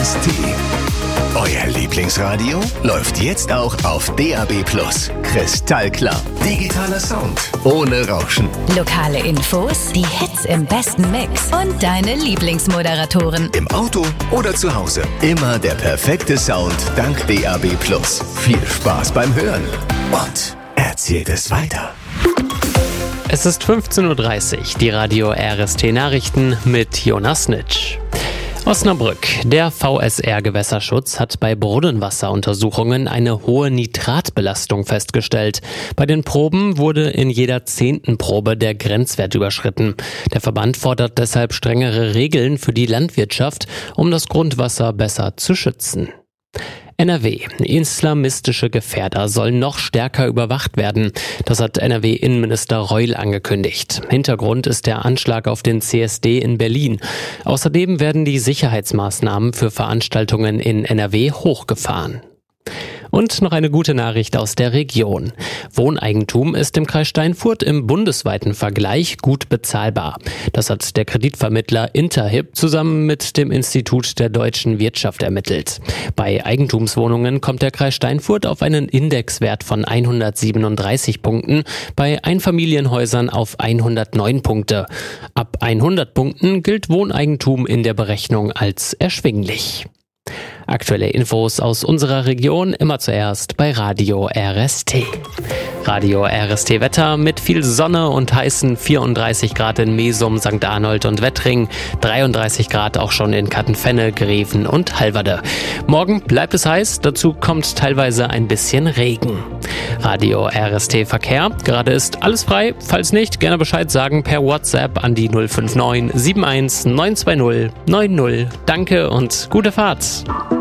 RST. Euer Lieblingsradio läuft jetzt auch auf DAB+. Kristallklar. Digitaler Sound. Ohne Rauschen. Lokale Infos, die Hits im besten Mix und deine Lieblingsmoderatoren. Im Auto oder zu Hause. Immer der perfekte Sound dank DAB+. Viel Spaß beim Hören. Und erzählt es weiter. Es ist 15.30 Uhr, die Radio RST Nachrichten mit Jonas Nitsch. Osnabrück. Der VSR Gewässerschutz hat bei Brunnenwasseruntersuchungen eine hohe Nitratbelastung festgestellt. Bei den Proben wurde in jeder 10. Probe der Grenzwert überschritten. Der Verband fordert deshalb strengere Regeln für die Landwirtschaft, um das Grundwasser besser zu schützen. NRW. Islamistische Gefährder sollen noch stärker überwacht werden. Das hat NRW-Innenminister Reul angekündigt. Hintergrund ist der Anschlag auf den CSD in Berlin. Außerdem werden die Sicherheitsmaßnahmen für Veranstaltungen in NRW hochgefahren. Und noch eine gute Nachricht aus der Region. Wohneigentum ist im Kreis Steinfurt im bundesweiten Vergleich gut bezahlbar. Das hat der Kreditvermittler Interhyp zusammen mit dem Institut der deutschen Wirtschaft ermittelt. Bei Eigentumswohnungen kommt der Kreis Steinfurt auf einen Indexwert von 137 Punkten, bei Einfamilienhäusern auf 109 Punkte. Ab 100 Punkten gilt Wohneigentum in der Berechnung als erschwinglich. Aktuelle Infos aus unserer Region immer zuerst bei Radio RST. Radio RST Wetter mit viel Sonne und heißen 34 Grad in Mesum, St. Arnold und Wettring, 33 Grad auch schon in Kattenfenne, Greven und Halverde. Morgen bleibt es heiß, dazu kommt teilweise ein bisschen Regen. Radio RST Verkehr, gerade ist alles frei, falls nicht, gerne Bescheid sagen per WhatsApp an die 059 71 920 90. Danke und gute Fahrt.